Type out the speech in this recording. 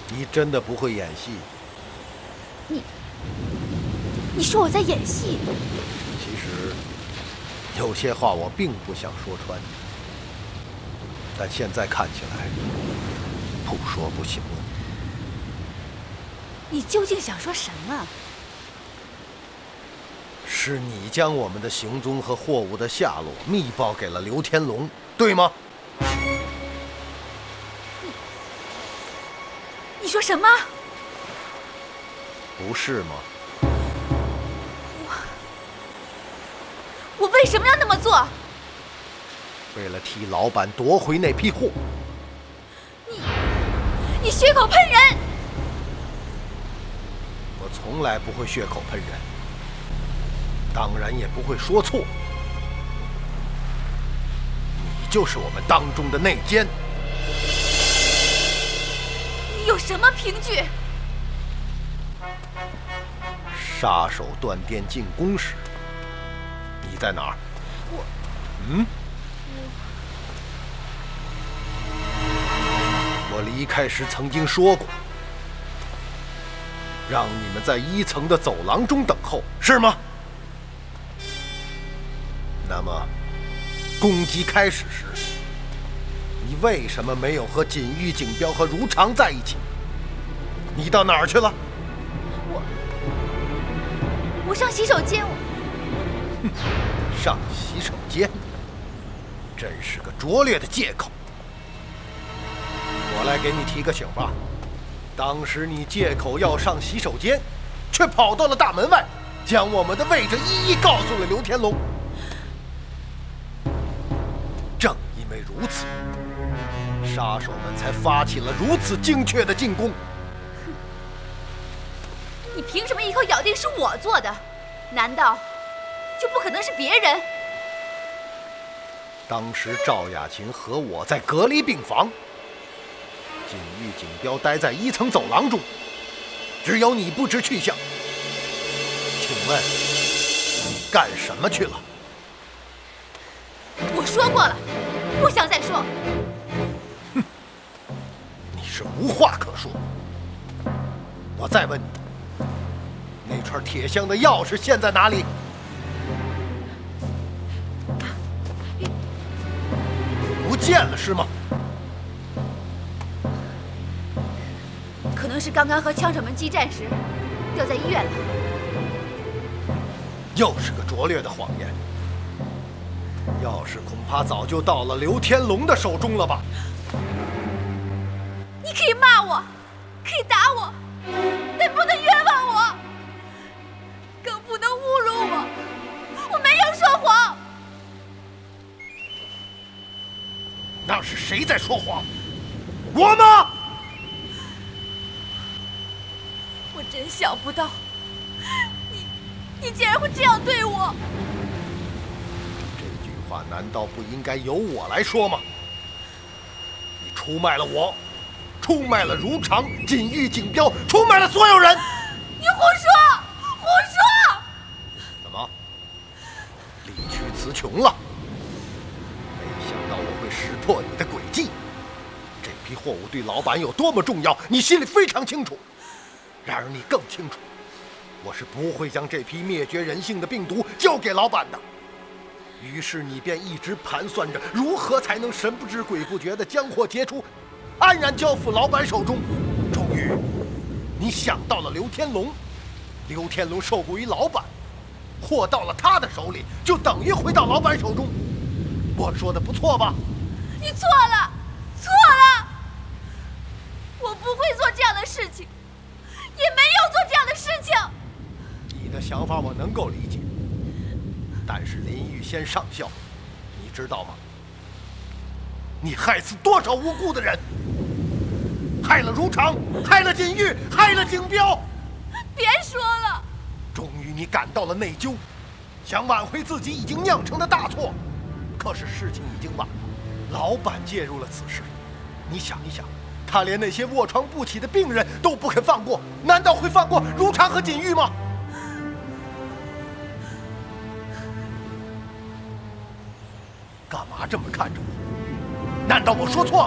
你真的不会演戏？ 你说我在演戏？ 其实有些话我并不想说穿，但现在看起来不说不行了。 你究竟想说什么？ 是你将我们的行踪和货物的下落密报给了刘天龙，对吗？ 你说什么？ 不是吗？ 我为什么要那么做？ 为了替老板夺回那批货。 你血口喷人！ 我从来不会血口喷人，当然也不会说错。你就是我们当中的内奸。 你有什么凭据？ 杀手断电进攻时，你在哪儿？我离开时曾经说过，让你们在1层的走廊中等候，是吗？那么，攻击开始时，你为什么没有和锦玉、锦标和如常在一起？你到哪儿去了？ 我上洗手间。 上洗手间，真是个拙劣的借口。我来给你提个醒吧，当时你借口要上洗手间，却跑到了大门外，将我们的位置一一告诉了刘天龙。正因为如此，杀手们才发起了如此精确的进攻。 你凭什么一口咬定是我做的？难道就不可能是别人？ 当时赵雅琴和我在隔离病房，锦玉、锦标待在1层走廊中，只有你不知去向。请问你干什么去了？ 我说过了，不想再说。 哼，你是无话可说。我再问你，那串铁箱的钥匙现在哪里？不见了是吗？ 可能是刚刚和枪手们激战时掉在医院了。 又是个拙劣的谎言。钥匙恐怕早就到了刘天龙的手中了吧？ 你可以骂我，可以打我，但不能冤枉我，更不能侮辱我。我没有说谎。 那是谁在说谎？我吗？ 我真想不到，你竟然会这样对我。 这句话难道不应该由我来说吗？你出卖了我，出卖了如常、锦玉、锦标，出卖了所有人。 你胡说，胡说！ 怎么，理屈词穷了？没想到我会识破你的诡计。这批货物对老板有多么重要，你心里非常清楚。然而你更清楚，我是不会将这批灭绝人性的病毒交给老板的。于是你便一直盘算着如何才能神不知鬼不觉地将货劫出，安然交付老板手中。终于，你想到了刘天龙。刘天龙受雇于老板，货到了他的手里，就等于回到老板手中。我说的不错吧？ 你错了，错了！我不会做这样的事情，也没有做这样的事情。 你的想法我能够理解，但是林玉仙上校，你知道吗？你害死多少无辜的人？害了如常，害了锦玉，害了锦标。 别说了。 终于你感到了内疚，想挽回自己已经酿成的大错。可是事情已经晚了，老板介入了此事。你想一想，他连那些卧床不起的病人都不肯放过，难道会放过如常和锦玉吗？干嘛这么看着我？难道我说错了？